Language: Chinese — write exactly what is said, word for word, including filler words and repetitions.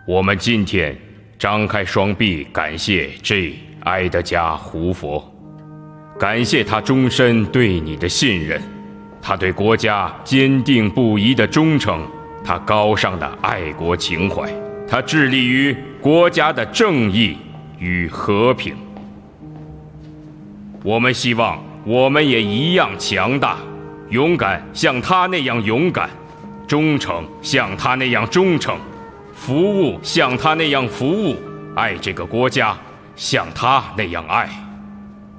我们今天张开双臂，感谢 J 埃德加·胡佛，感谢他终身对你的信任，他对国家坚定不移的忠诚，他高尚的爱国情怀，他致力于国家的正义与和平。我们希望我们也一样强大，勇敢像他那样勇敢，忠诚像他那样忠诚，服务像他那样服务，爱这个国家像他那样爱。